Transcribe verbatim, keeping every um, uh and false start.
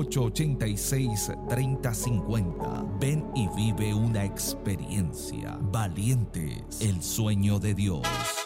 ocho ocho seis, tres cero cinco cero. Ven y vive una experiencia. Valientes, el sueño de Dios.